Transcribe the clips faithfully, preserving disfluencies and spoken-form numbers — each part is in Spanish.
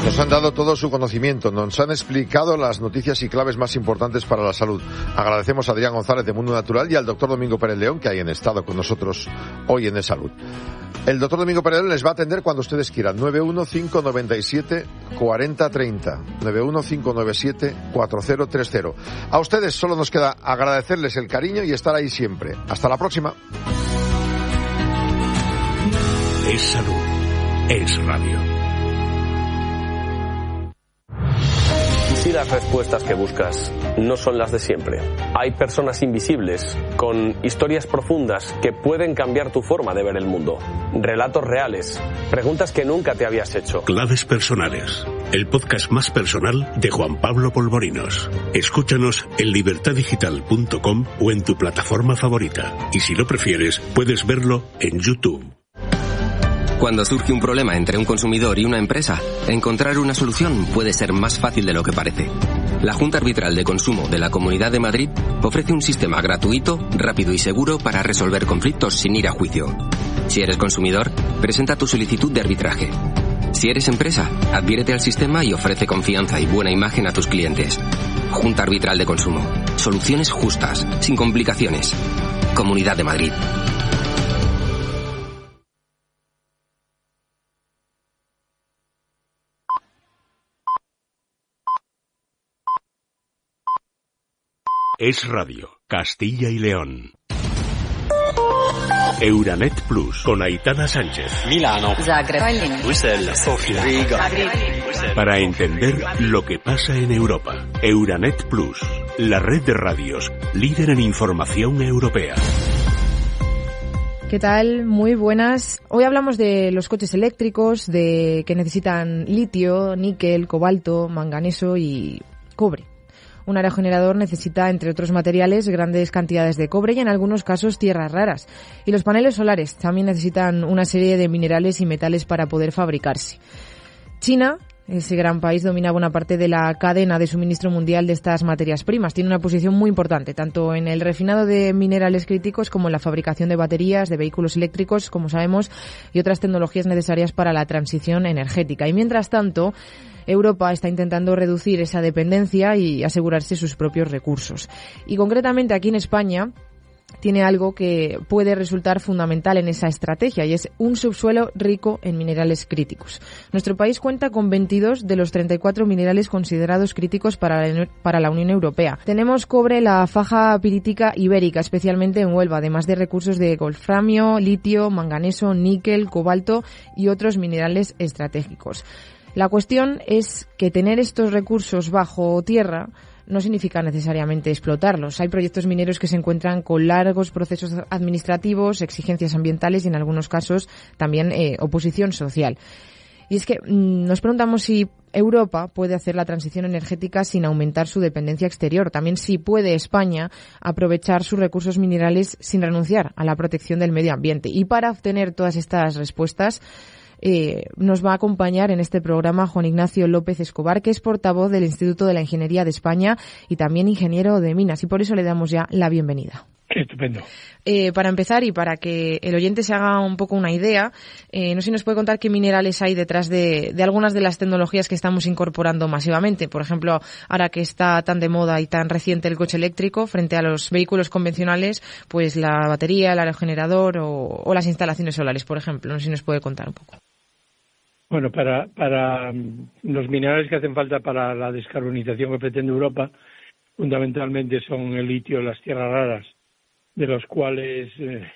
Nos han dado todo su conocimiento, nos han explicado las noticias y claves más importantes para la salud. Agradecemos a Adrián González de Mundo Natural y al doctor Domingo Pérez León, que hayan estado con nosotros hoy en De Salud. El doctor Domingo Pérez León les va a atender cuando ustedes quieran. nueve uno cinco nueve siete cuatro cero tres cero. nueve uno cinco nueve siete cuatro cero tres cero. A ustedes solo nos queda agradecerles el cariño y estar ahí siempre. Hasta la próxima. Es salud. Es radio. Si las respuestas que buscas no son las de siempre, hay personas invisibles con historias profundas que pueden cambiar tu forma de ver el mundo. Relatos reales, preguntas que nunca te habías hecho. Claves personales, el podcast más personal de Juan Pablo Polvorinos. Escúchanos en libertad digital punto com o en tu plataforma favorita. Y si lo prefieres, puedes verlo en YouTube. Cuando surge un problema entre un consumidor y una empresa, encontrar una solución puede ser más fácil de lo que parece. La Junta Arbitral de Consumo de la Comunidad de Madrid ofrece un sistema gratuito, rápido y seguro para resolver conflictos sin ir a juicio. Si eres consumidor, presenta tu solicitud de arbitraje. Si eres empresa, adhiérete al sistema y ofrece confianza y buena imagen a tus clientes. Junta Arbitral de Consumo. Soluciones justas, sin complicaciones. Comunidad de Madrid. Es radio, Castilla y León. Euranet Plus, con Aitana Sánchez. Milano. Zagreb. Bruselas. Sofía. Riga. Para entender lo que pasa en Europa. Euranet Plus, la red de radios, líder en información europea. ¿Qué tal? Muy buenas. Hoy hablamos de los coches eléctricos, de que necesitan litio, níquel, cobalto, manganeso y cobre. Un aerogenerador necesita, entre otros materiales, grandes cantidades de cobre y, en algunos casos, tierras raras. Y los paneles solares también necesitan una serie de minerales y metales para poder fabricarse. China, ese gran país, domina buena parte de la cadena de suministro mundial de estas materias primas. Tiene una posición muy importante, tanto en el refinado de minerales críticos como en la fabricación de baterías, de vehículos eléctricos, como sabemos, y otras tecnologías necesarias para la transición energética. Y, mientras tanto, Europa está intentando reducir esa dependencia y asegurarse sus propios recursos. Y concretamente aquí en España tiene algo que puede resultar fundamental en esa estrategia, y es un subsuelo rico en minerales críticos. Nuestro país cuenta con veintidós de los treinta y cuatro minerales considerados críticos para la, para la Unión Europea. Tenemos cobre en la faja pirítica ibérica, especialmente en Huelva, además de recursos de wolframio, litio, manganeso, níquel, cobalto y otros minerales estratégicos. La cuestión es que tener estos recursos bajo tierra no significa necesariamente explotarlos. Hay proyectos mineros que se encuentran con largos procesos administrativos, exigencias ambientales y, en algunos casos, también eh, oposición social. Y es que mmm, nos preguntamos si Europa puede hacer la transición energética sin aumentar su dependencia exterior. También si puede España aprovechar sus recursos minerales sin renunciar a la protección del medio ambiente. Y para obtener todas estas respuestas, Eh, nos va a acompañar en este programa Juan Ignacio López Escobar, que es portavoz del Instituto de la Ingeniería de España y también ingeniero de minas, y por eso le damos ya la bienvenida. Estupendo. Eh, para empezar y para que el oyente se haga un poco una idea, eh, no sé si nos puede contar qué minerales hay detrás de, de algunas de las tecnologías que estamos incorporando masivamente. Por ejemplo, ahora que está tan de moda y tan reciente el coche eléctrico frente a los vehículos convencionales, pues la batería, el aerogenerador o, o las instalaciones solares, por ejemplo. No sé si nos puede contar un poco. Bueno, para, para los minerales que hacen falta para la descarbonización que pretende Europa, fundamentalmente son el litio y las tierras raras, de los cuales eh,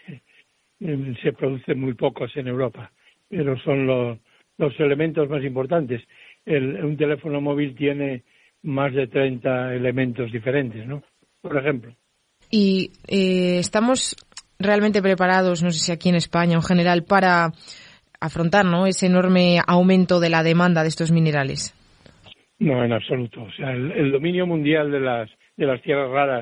eh, se producen muy pocos en Europa, pero son los, los elementos más importantes. El, un teléfono móvil tiene más de treinta elementos diferentes, ¿no? Por ejemplo. Y eh, estamos realmente preparados, no sé si aquí en España o en general, para afrontar, ¿no?, ese enorme aumento de la demanda de estos minerales. No, en absoluto. O sea, el, el dominio mundial de las de las tierras raras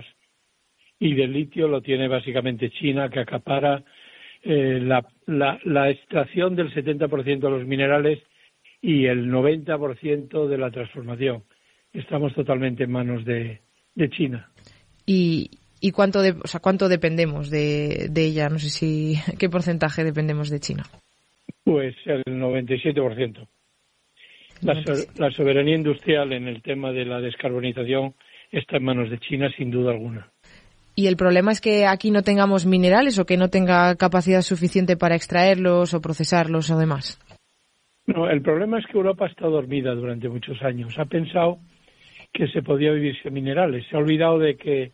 y del litio lo tiene básicamente China, que acapara eh, la, la, la extracción del setenta por ciento de los minerales y el noventa por ciento de la transformación. Estamos totalmente en manos de, de China. ¿Y, y cuánto, de, o sea, cuánto dependemos de, de ella? No sé si qué porcentaje dependemos de China. Pues el noventa y siete por ciento. La, so- la soberanía industrial en el tema de la descarbonización está en manos de China, sin duda alguna. ¿Y el problema es que aquí no tengamos minerales o que no tenga capacidad suficiente para extraerlos o procesarlos o demás? No, el problema es que Europa está dormida durante muchos años. Ha pensado que se podía vivir sin minerales. Se ha olvidado de que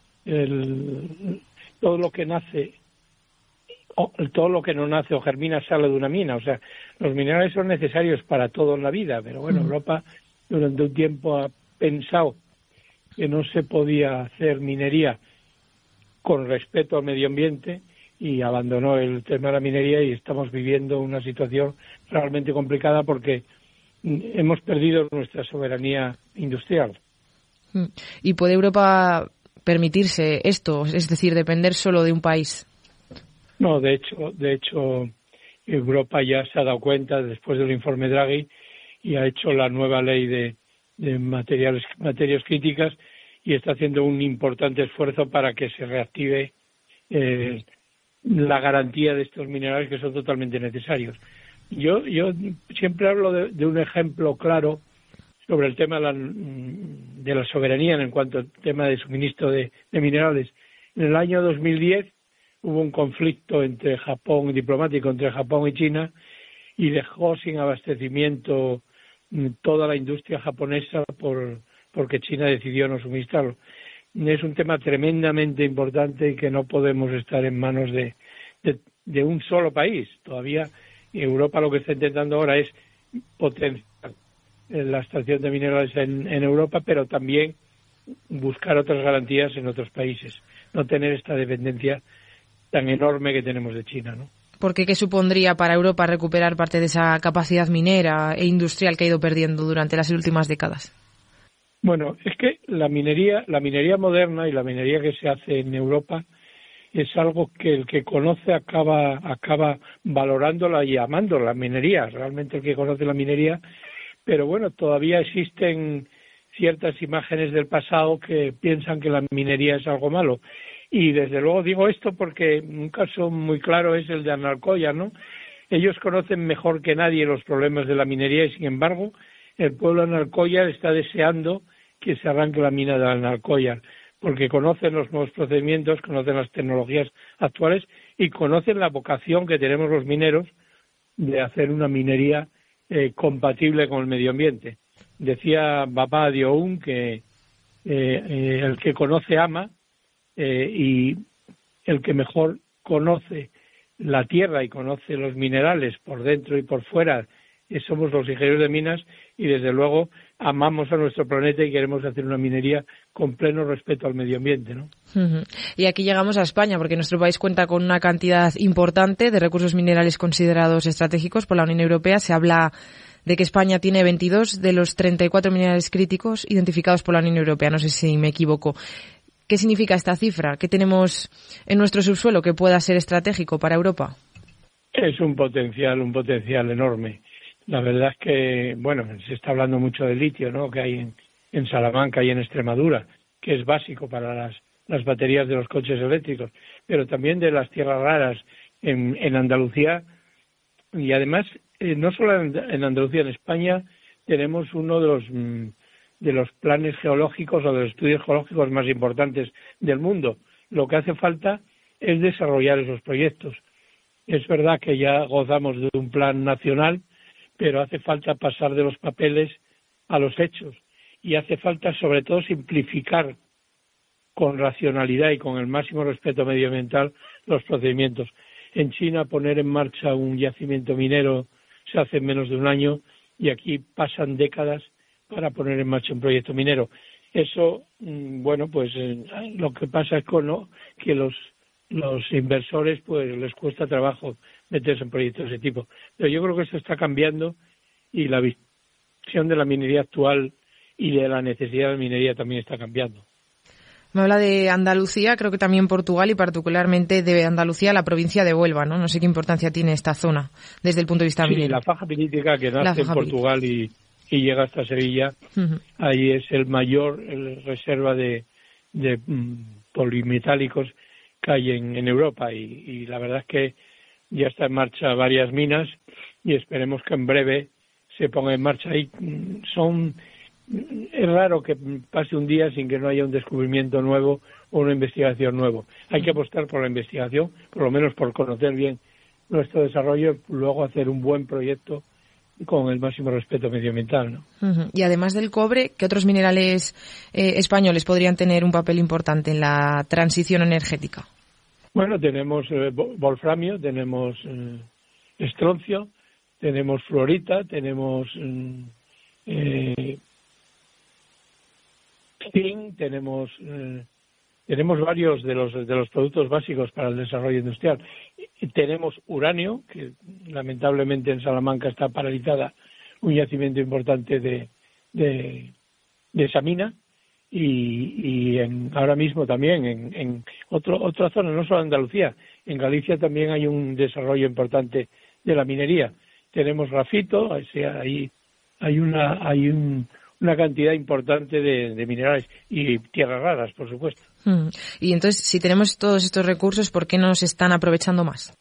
el, todo lo que nace, o, todo lo que no nace o germina sale de una mina. O sea, los minerales son necesarios para todo en la vida. Pero bueno, mm. Europa durante un tiempo ha pensado que no se podía hacer minería con respeto al medio ambiente y abandonó el tema de la minería, y estamos viviendo una situación realmente complicada porque hemos perdido nuestra soberanía industrial. ¿Y puede Europa permitirse esto, es decir, depender solo de un país? No, de hecho, de hecho Europa ya se ha dado cuenta después del informe Draghi y ha hecho la nueva ley de, de materiales, materias críticas, y está haciendo un importante esfuerzo para que se reactive eh, la garantía de estos minerales que son totalmente necesarios. Yo yo siempre hablo de, de un ejemplo claro sobre el tema de la, de la soberanía en cuanto al tema de suministro de, de minerales. En el año dos mil diez hubo un conflicto entre Japón, diplomático entre Japón y China, y dejó sin abastecimiento toda la industria japonesa por porque China decidió no suministrarlo. Es un tema tremendamente importante y que no podemos estar en manos de, de, de un solo país. Todavía Europa lo que está intentando ahora es potenciar la extracción de minerales en, en Europa, pero también buscar otras garantías en otros países. No tener esta dependencia tan enorme que tenemos de China, ¿no? Porque ¿qué supondría para Europa recuperar parte de esa capacidad minera e industrial que ha ido perdiendo durante las últimas décadas? Bueno, es que la minería, la minería moderna y la minería que se hace en Europa es algo que el que conoce acaba acaba valorándola y amando la minería, realmente el que conoce la minería, pero bueno, todavía existen ciertas imágenes del pasado que piensan que la minería es algo malo. Y desde luego digo esto porque un caso muy claro es el de Analcoya, ¿no? Ellos conocen mejor que nadie los problemas de la minería y sin embargo el pueblo de Analcoya está deseando que se arranque la mina de Analcoya, porque conocen los nuevos procedimientos, conocen las tecnologías actuales y conocen la vocación que tenemos los mineros de hacer una minería eh, compatible con el medio ambiente. Decía Baba Dioun que eh, eh, el que conoce ama, eh, y el que mejor conoce la tierra y conoce los minerales por dentro y por fuera somos los ingenieros de minas, y desde luego amamos a nuestro planeta y queremos hacer una minería con pleno respeto al medio ambiente, ¿no? Uh-huh. Y aquí llegamos a España, porque nuestro país cuenta con una cantidad importante de recursos minerales considerados estratégicos por la Unión Europea. Se habla de que España tiene veintidós de los treinta y cuatro minerales críticos identificados por la Unión Europea. No sé si me equivoco. ¿Qué significa esta cifra? ¿Qué tenemos en nuestro subsuelo que pueda ser estratégico para Europa? Es un potencial, un potencial enorme. La verdad es que, bueno, se está hablando mucho del litio, ¿no?, que hay en, en Salamanca y en Extremadura, que es básico para las, las baterías de los coches eléctricos, pero también de las tierras raras en, en Andalucía. Y además, eh, no solo en, en Andalucía, en España tenemos uno de los, de los planes geológicos o de los estudios geológicos más importantes del mundo. Lo que hace falta es desarrollar esos proyectos. Es verdad que ya gozamos de un plan nacional, pero hace falta pasar de los papeles a los hechos y hace falta sobre todo simplificar con racionalidad y con el máximo respeto medioambiental los procedimientos. En China poner en marcha un yacimiento minero se hace en menos de un año y aquí pasan décadas para poner en marcha un proyecto minero. Eso, bueno, pues eh, lo que pasa es que, ¿no?, que los los inversores pues les cuesta trabajo meterse en proyectos de ese tipo. Pero yo creo que esto está cambiando y la visión de la minería actual y de la necesidad de minería también está cambiando. Me habla de Andalucía, creo que también Portugal y particularmente de Andalucía, la provincia de Huelva, ¿no? No sé qué importancia tiene esta zona desde el punto de vista sí, minero. La faja pirítica que nace en Portugal y, y llega hasta Sevilla, uh-huh. Ahí es el mayor el reserva de, de um, polimetálicos que hay en, en Europa y, y la verdad es que ya está en marcha varias minas y esperemos que en breve se ponga en marcha. Y son es raro que pase un día sin que no haya un descubrimiento nuevo o una investigación nueva. Hay que apostar por la investigación, por lo menos por conocer bien nuestro desarrollo, luego hacer un buen proyecto con el máximo respeto medioambiental, ¿no? Uh-huh. Y además del cobre, ¿qué otros minerales eh, españoles podrían tener un papel importante en la transición energética? Bueno, tenemos eh, wolframio, tenemos eh, estroncio, tenemos fluorita, tenemos eh, zinc, tenemos eh, tenemos varios de los de los productos básicos para el desarrollo industrial. Y tenemos uranio, que lamentablemente en Salamanca está paralizada un yacimiento importante de de, de esa mina, y, y en, ahora mismo también en, en otro, otra zona, no solo Andalucía, en Galicia también hay un desarrollo importante de la minería. Tenemos grafito, o sea, hay, hay una hay un, una cantidad importante de, de minerales y tierras raras, por supuesto. Hmm. Y entonces, si tenemos todos estos recursos, ¿por qué no se están aprovechando más?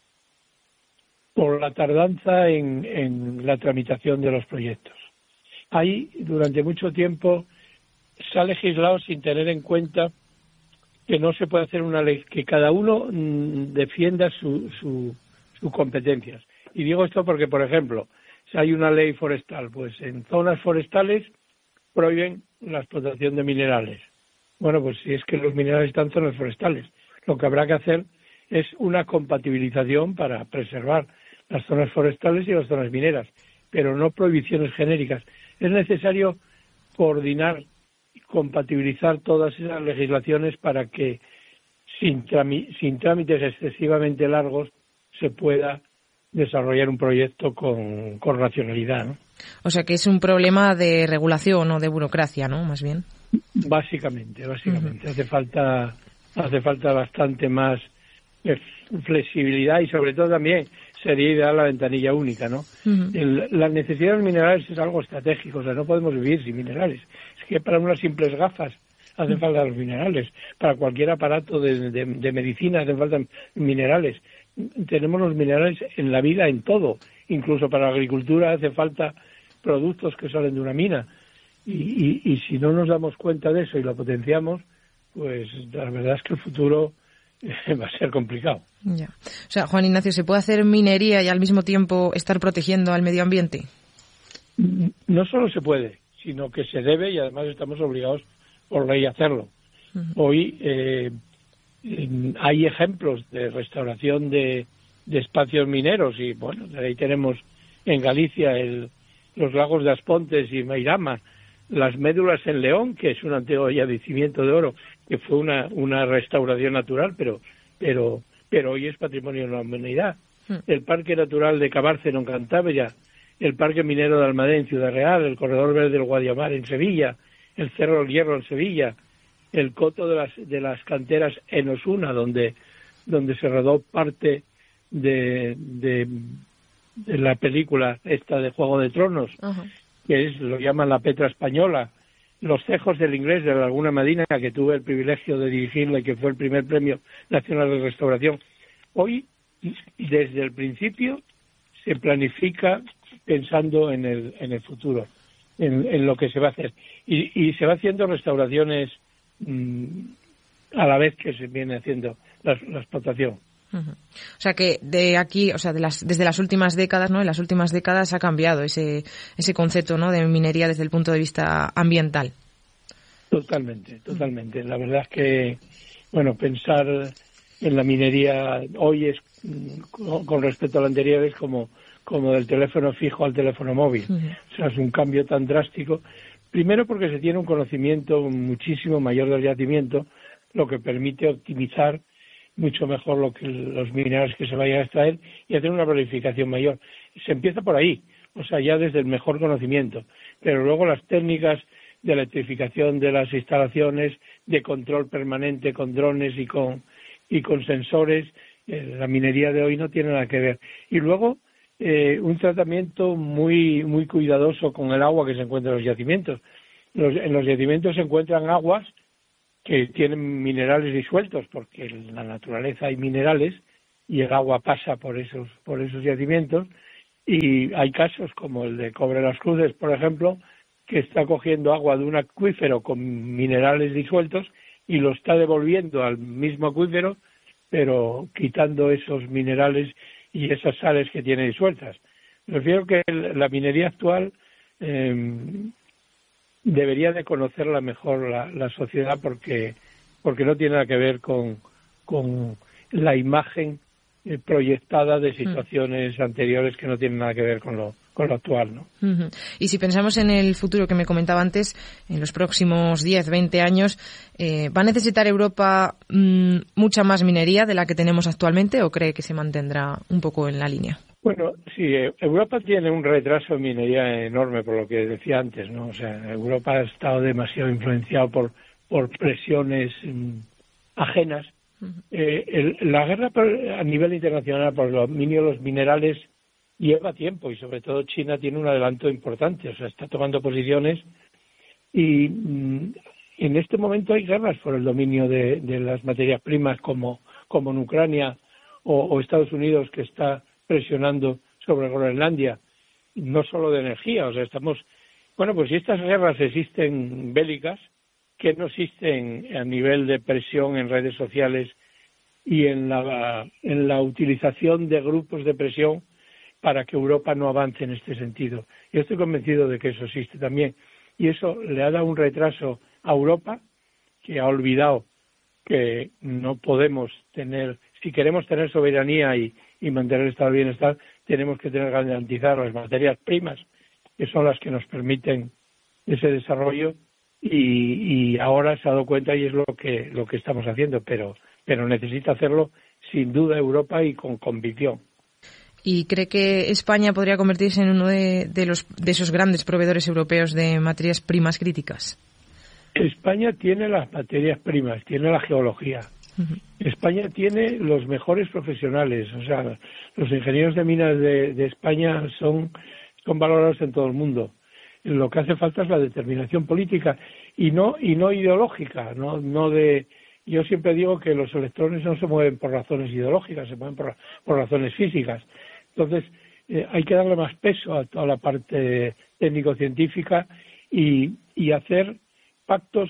Por la tardanza en, en la tramitación de los proyectos. Ahí, durante mucho tiempo, se ha legislado sin tener en cuenta que no se puede hacer una ley, que cada uno mmm, defienda su, su, sus competencias. Y digo esto porque, por ejemplo, si hay una ley forestal, pues en zonas forestales prohíben la explotación de minerales. Bueno, pues si es que los minerales están en zonas forestales, lo que habrá que hacer es una compatibilización para preservar las zonas forestales y las zonas mineras, pero no prohibiciones genéricas. Es necesario coordinar y compatibilizar todas esas legislaciones para que sin, trami- sin trámites excesivamente largos se pueda desarrollar un proyecto con, con racionalidad, ¿no? O sea que es un problema de regulación o de burocracia, ¿no? Más bien. Básicamente, básicamente. Uh-huh. Hace falta, hace falta bastante más flexibilidad y sobre todo también sería ideal la ventanilla única, ¿no? Uh-huh. El, la necesidad de los minerales es algo estratégico, o sea, no podemos vivir sin minerales. Es que para unas simples gafas hacen falta los minerales, para cualquier aparato de, de, de medicina hacen falta minerales. Tenemos los minerales en la vida, en todo, incluso para la agricultura hace falta productos que salen de una mina, y, y, y si no nos damos cuenta de eso y lo potenciamos, pues la verdad es que el futuro va a ser complicado. Ya. O sea, Juan Ignacio, ¿se puede hacer minería y al mismo tiempo estar protegiendo al medio ambiente? No solo se puede, sino que se debe, y además estamos obligados por ley a hacerlo. Uh-huh. Hoy eh, hay ejemplos de restauración de, de espacios mineros y, bueno, ahí tenemos en Galicia el, los lagos de Aspontes y Meirama, las médulas en León, que es un antiguo yacimiento de oro, que fue una, una restauración natural, pero pero pero hoy es patrimonio de la humanidad. Uh-huh. El Parque Natural de Cabárceno en Cantabria, el Parque Minero de Almadén en Ciudad Real, el Corredor Verde del Guadiamar en Sevilla, el Cerro del Hierro en Sevilla, el coto de las de las canteras en Osuna, donde donde se rodó parte de, de, de la película esta de Juego de Tronos, uh-huh. que es lo llaman la Petra española, los cejos del Inglés de la Laguna Madina, que tuve el privilegio de dirigirla y que fue el primer premio nacional de restauración. Hoy, desde el principio, se planifica pensando en el en el futuro, en, en lo que se va a hacer, y, y se va haciendo restauraciones mmm, a la vez que se viene haciendo la, la explotación. Uh-huh. O sea que de aquí, o sea, de las, desde las últimas décadas, ¿no? En las últimas décadas ha cambiado ese ese concepto, ¿no? De minería desde el punto de vista ambiental. Totalmente, totalmente. La verdad es que, bueno, pensar en la minería hoy es, con respecto a la anterior, es como como del teléfono fijo al teléfono móvil. Uh-huh. O sea, es un cambio tan drástico. Primero porque se tiene un conocimiento muchísimo mayor del yacimiento, lo que permite optimizar mucho mejor lo que los minerales que se vayan a extraer y hacer una planificación mayor. Se empieza por ahí, o sea, ya desde el mejor conocimiento, pero luego las técnicas de electrificación de las instalaciones, de control permanente con drones y con y con sensores, eh, la minería de hoy no tiene nada que ver. Y luego eh, un tratamiento muy muy cuidadoso con el agua que se encuentra en los yacimientos. Los, en los yacimientos se encuentran aguas que tienen minerales disueltos, porque en la naturaleza hay minerales y el agua pasa por esos por esos yacimientos, Y hay casos como el de Cobre Las Cruces, por ejemplo, que está cogiendo agua de un acuífero con minerales disueltos y lo está devolviendo al mismo acuífero, pero quitando esos minerales y esas sales que tiene disueltas. Me refiero que la minería actual eh, debería de conocerla mejor la, la sociedad porque porque no tiene nada que ver con, con la imagen eh, proyectada de situaciones mm. anteriores que no tienen nada que ver con lo con lo actual, ¿no? Uh-huh. Y si pensamos en el futuro que me comentaba antes, en los próximos diez, veinte años, eh, ¿va a necesitar Europa mmm, mucha más minería de la que tenemos actualmente o cree que se mantendrá un poco en la línea? Bueno, sí, Europa tiene un retraso en minería enorme, por lo que decía antes, ¿no? O sea, Europa ha estado demasiado influenciado por, por presiones mmm, ajenas. Uh-huh. Eh, el, la guerra por, a nivel internacional por el dominio de los minerales lleva tiempo y sobre todo China tiene un adelanto importante, o sea, está tomando posiciones y mmm, en este momento hay guerras por el dominio de, de las materias primas como, como en Ucrania o, o Estados Unidos que está presionando sobre Groenlandia, no solo de energía, o sea, estamos, bueno, pues si estas guerras existen bélicas, que no existen a nivel de presión en redes sociales y en la, en la utilización de grupos de presión para que Europa no avance en este sentido. Yo estoy convencido de que eso existe también. Y eso le ha dado un retraso a Europa, que ha olvidado que no podemos tener, si queremos tener soberanía y, y mantener el estado de bienestar, tenemos que tener que garantizar las materias primas, que son las que nos permiten ese desarrollo, y, y ahora se ha dado cuenta y es lo que, lo que estamos haciendo, pero, pero necesita hacerlo sin duda Europa y con convicción. ¿Y cree que España podría convertirse en uno de, de, los, de esos grandes proveedores europeos de materias primas críticas? España tiene las materias primas, tiene la geología. Uh-huh. España tiene los mejores profesionales. O sea, los ingenieros de minas de, de España son, son valorados en todo el mundo. Lo que hace falta es la determinación política y no y no ideológica, no no de. Yo siempre digo que los electrones no se mueven por razones ideológicas, se mueven por, por razones físicas. Entonces, eh, hay que darle más peso a toda la parte técnico-científica y, y hacer pactos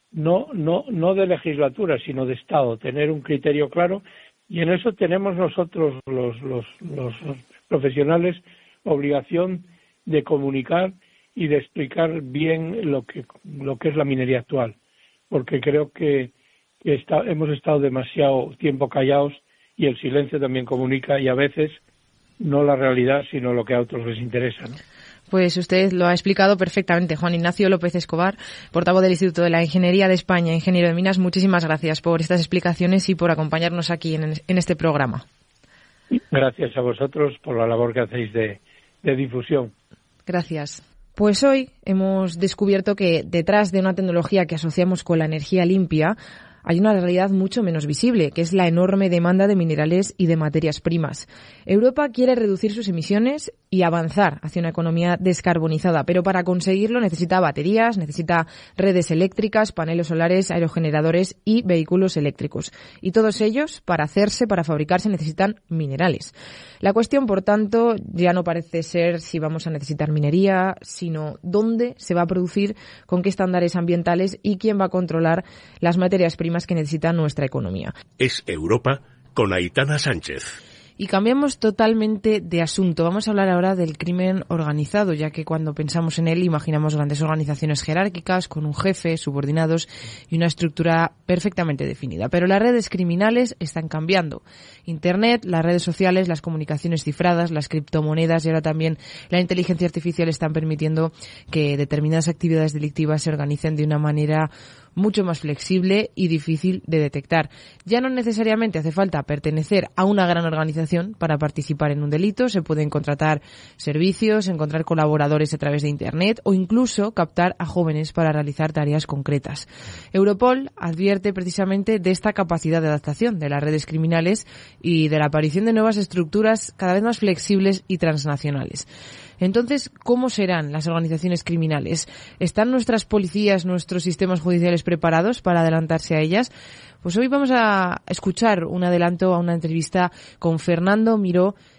no no no de legislatura, sino de Estado, tener un criterio claro, y en eso tenemos nosotros, los, los, los profesionales, obligación de comunicar y de explicar bien lo que, lo que es la minería actual, porque creo que Está, hemos estado demasiado tiempo callados y el silencio también comunica y a veces no la realidad sino lo que a otros les interesa, ¿no? Pues usted lo ha explicado perfectamente. Juan Ignacio López Escobar, portavoz del Instituto de la Ingeniería de España, ingeniero de minas, muchísimas gracias por estas explicaciones y por acompañarnos aquí en, en este programa. Gracias a vosotros por la labor que hacéis de, de difusión. Gracias. Pues hoy hemos descubierto que detrás de una tecnología que asociamos con la energía limpia hay una realidad mucho menos visible, que es la enorme demanda de minerales y de materias primas. Europa quiere reducir sus emisiones y avanzar hacia una economía descarbonizada, pero para conseguirlo necesita baterías, necesita redes eléctricas, paneles solares, aerogeneradores y vehículos eléctricos. Y todos ellos, para hacerse, para fabricarse, necesitan minerales. La cuestión, por tanto, ya no parece ser si vamos a necesitar minería, sino dónde se va a producir, con qué estándares ambientales y quién va a controlar las materias primas que necesita nuestra economía. Es Europa con Aitana Sánchez. Y cambiamos totalmente de asunto. Vamos a hablar ahora del crimen organizado, ya que cuando pensamos en él imaginamos grandes organizaciones jerárquicas con un jefe, subordinados y una estructura perfectamente definida. Pero las redes criminales están cambiando. Internet, las redes sociales, las comunicaciones cifradas, las criptomonedas y ahora también la inteligencia artificial están permitiendo que determinadas actividades delictivas se organicen de una manera mucho más flexible y difícil de detectar. Ya no necesariamente hace falta pertenecer a una gran organización para participar en un delito. Se pueden contratar servicios, encontrar colaboradores a través de Internet o incluso captar a jóvenes para realizar tareas concretas. Europol advierte precisamente de esta capacidad de adaptación de las redes criminales y de la aparición de nuevas estructuras cada vez más flexibles y transnacionales. Entonces, ¿cómo serán las organizaciones criminales? ¿Están nuestras policías, nuestros sistemas judiciales preparados para adelantarse a ellas? Pues hoy vamos a escuchar un adelanto a una entrevista con Fernando Miró,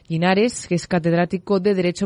Linares, que es catedrático de Derecho